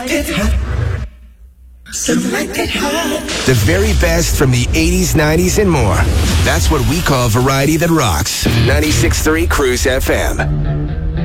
The very best from the 80s, 90s, and more. That's what we call variety that rocks. 96.3 Cruise FM.